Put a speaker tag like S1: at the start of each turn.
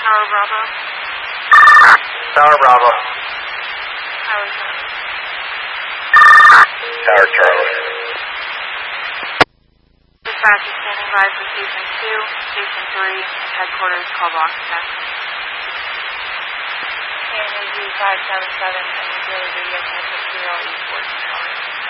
S1: Tower Bravo.
S2: Tower Bravo.
S1: Tower Charlie.
S2: Tower Charlie.
S1: Dispatch is standing by for Station 2, Station 3, and Headquarters call box 10. KNAG 577 and the daily radio transmit 084 Tower.